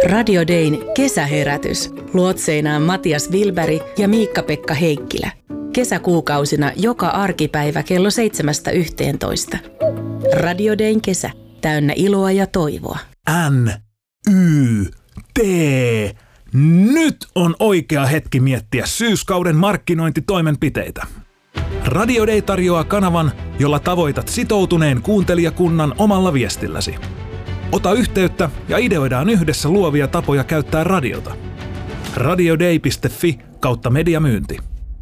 Radio Dayn kesäherätys. Luotseinaan Matias Wilberg ja Miikka-Pekka Heikkilä. Kesäkuukausina joka arkipäivä kello 7–11. Radio Dayn kesä. Täynnä iloa ja toivoa. NYT. Nyt on oikea hetki miettiä syyskauden markkinointitoimenpiteitä. Radio Day tarjoaa kanavan, jolla tavoitat sitoutuneen kuuntelijakunnan omalla viestilläsi. Ota yhteyttä ja ideoidaan yhdessä luovia tapoja käyttää radiota. radioday.fi/mediamyynti.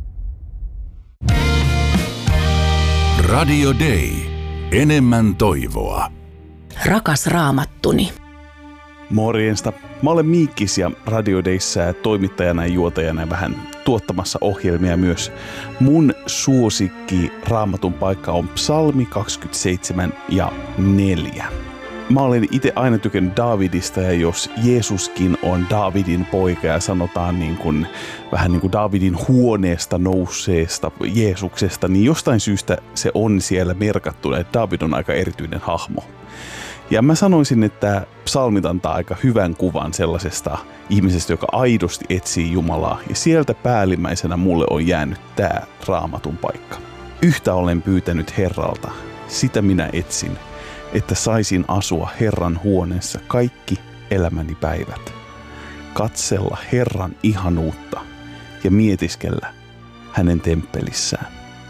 Radio Day. Enemmän toivoa. Rakas Raamattuni. Morjesta. Mä olen Miikkis ja Radio Dayssä toimittajana ja juotajana vähän tuottamassa ohjelmia myös. Mun suosikki Raamatun paikka on Psalmi 27 ja 4. Mä olen itse aina tykännyt Daavidista, ja jos Jeesuskin on Daavidin poika ja sanotaan vähän niin kuin Daavidin huoneesta nousseesta Jeesuksesta, niin jostain syystä se on siellä merkattuna, että Daavid on aika erityinen hahmo. Ja mä sanoisin, että psalmit antaa aika hyvän kuvan sellaisesta ihmisestä, joka aidosti etsii Jumalaa. Ja sieltä päällimmäisenä mulle on jäänyt tää Raamatun paikka. Yhtä olen pyytänyt Herralta, sitä minä etsin, että saisin asua Herran huoneessa kaikki elämäni päivät. Katsella Herran ihanuutta ja mietiskellä hänen temppelissään.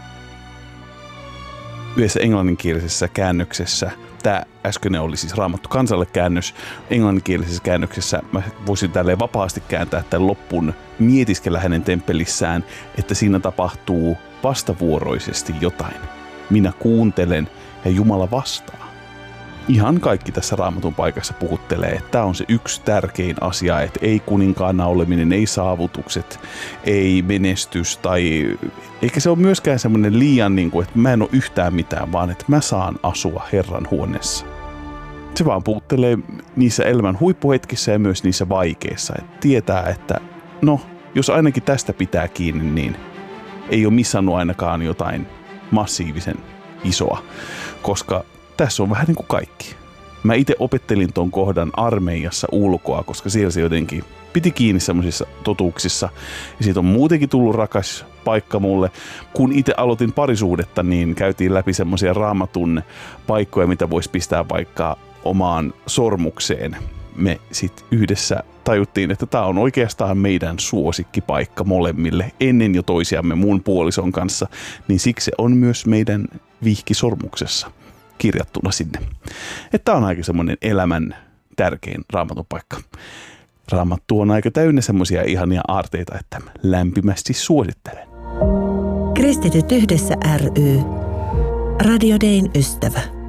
Yhdessä englanninkielisessä käännöksessä, tämä äskeinen oli siis Raamattu kansalle käännös, englanninkielisessä käännöksessä mä voisin tälleen vapaasti kääntää tämän loppun mietiskellä hänen temppelissään, että siinä tapahtuu vastavuoroisesti jotain. Minä kuuntelen ja Jumala vastaa. Ihan kaikki tässä Raamatun paikassa puhuttelee, että tämä on se yksi tärkein asia, että ei kuninkaana oleminen, ei saavutukset, ei menestys, tai eikä se ole myöskään semmoinen liian, että mä en ole yhtään mitään, vaan että mä saan asua Herran huoneessa. Se vaan puhuttelee niissä elämän huippuhetkissä ja myös niissä vaikeissa, että tietää, että jos ainakin tästä pitää kiinni, niin ei ole missannut ainakaan jotain massiivisen isoa, koska tässä on vähän niin kuin kaikki. Mä itse opettelin ton kohdan armeijassa ulkoa, koska siellä se jotenkin piti kiinni semmoisissa totuuksissa. Ja siitä on muutenkin tullut rakas paikka mulle. Kun itse aloitin parisuudetta, niin käytiin läpi semmoisia Raamatun paikkoja, mitä voisi pistää vaikka omaan sormukseen. Me sitten yhdessä tajuttiin, että tämä on oikeastaan meidän suosikkipaikka molemmille ennen jo toisiamme mun puolison kanssa, niin siksi se on myös meidän vihkisormuksessa kirjattuna sinne. Että on aika semmoinen elämän tärkein Raamatun paikka. Raamattu on aika täynnä semmoisia ihania aarteita, että lämpimästi suosittelen. Kristityt yhdessä ry. Radio Dayn ystävä.